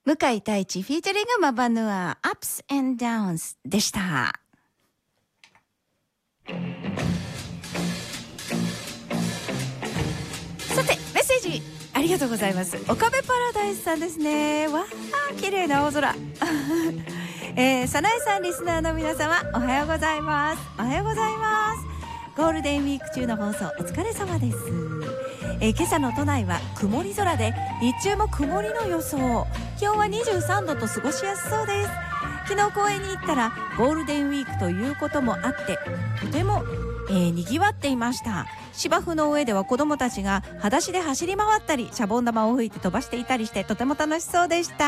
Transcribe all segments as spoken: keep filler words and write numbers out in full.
向井太一フィーチャリングマバヌア Ups and Downs でした。さてメッセージありがとうございます。岡部パラダイスさんですね。わー綺麗な青空えー、早苗さんリスナーの皆様おはようございます。おはようございます。ゴールデンウィーク中の放送お疲れ様です。えー、今朝の都内は曇り空で日中も曇りの予想、気温はにじゅうさんどと過ごしやすそうです。昨日公園に行ったらゴールデンウィークということもあってとても、えー、にぎわっていました。芝生の上では子どもたちが裸足で走り回ったりシャボン玉を吹いて飛ばしていたりしてとても楽しそうでした。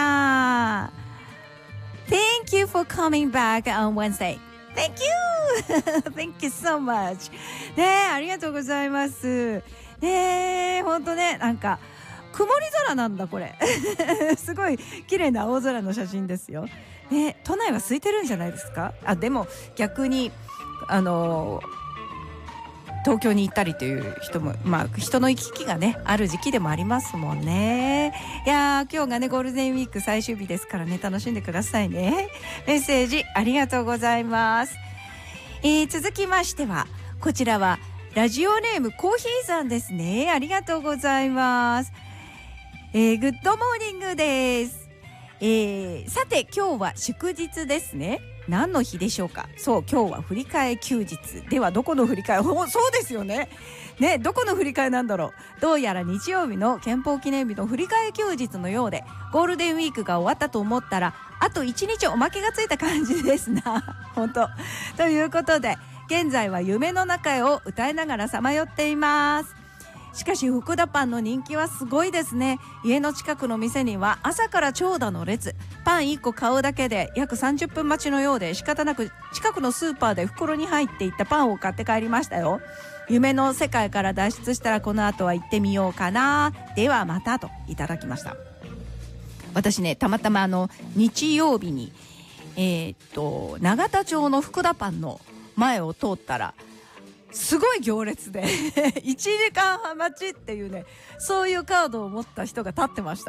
Thank you for coming back on Wednesday. Thank you Thank you so much ねえありがとうございますねえ。ほんとねなんか曇り空なんだこれすごい綺麗な青空の写真ですよね。都内は空いてるんじゃないですか。あでも逆にあの東京に行ったりという人もまあ人の行き来がねある時期でもありますもんね。いやー今日がねゴールデンウィーク最終日ですからね楽しんでくださいね。メッセージありがとうございます。えー、続きましてはこちらはラジオネームコーヒーさんですね。ありがとうございます。えー、グッドモーニングです。えー、さて今日は祝日ですね。何の日でしょうか。そう今日は振り替え休日ではどこの振り替えほそうですよねねどこの振り替えなんだろう。どうやら日曜日の憲法記念日の振り替え休日のようでゴールデンウィークが終わったと思ったらあといちにちおまけがついた感じですな本当ということで現在は夢の中へを歌いながらさまよっています。しかし福田パンの人気はすごいですね。家の近くの店には朝から長蛇の列、パンいっこ買うだけで約さんじゅっぷん待ちのようで仕方なく近くのスーパーで袋に入っていったパンを買って帰りましたよ。夢の世界から脱出したらこの後は行ってみようかな。ではまたといただきました。私ねたまたまあの日曜日にえー、っと永田町の福田パンの前を通ったらすごい行列でいちじかんはん待ちっていうねそういうカードを持った人が立ってました。